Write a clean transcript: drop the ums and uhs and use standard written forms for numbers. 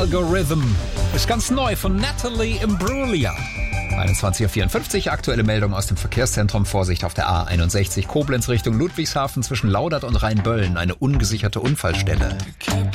Algorithm ist ganz neu von Natalie Imbruglia. 21:54 Uhr, aktuelle Meldung aus dem Verkehrszentrum. Vorsicht auf der A61 Koblenz Richtung Ludwigshafen zwischen Laudert und Rheinböllen. Eine ungesicherte Unfallstelle.